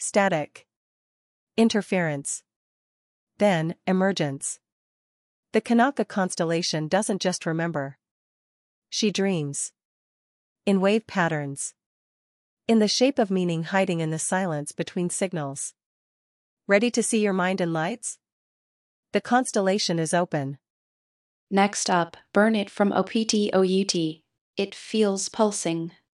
static, interference, then emergence. The Kanaka constellation doesn't just remember. She dreams. In wave patterns. In the shape of meaning hiding in the silence between signals. Ready to see your mind in lights? The constellation is open. Next up, Burn It from OPTOUT. It feels pulsing.